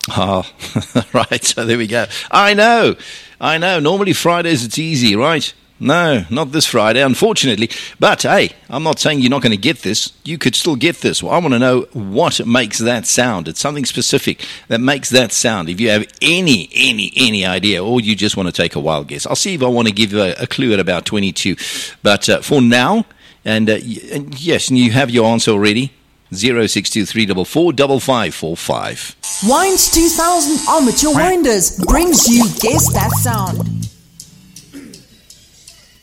Oh, right. So there we go. I know. Normally Fridays it's easy, right? No, not this Friday, unfortunately. But, hey, I'm not saying you're not going to get this. You could still get this. Well, I want to know what makes that sound. It's something specific that makes that sound. If you have any idea, or you just want to take a wild guess. I'll see if I want to give you a clue at about 22. But for now, and yes, and you have your answer already, 0623445545. Winds 2000 Armature Winders brings you Guess That Sound.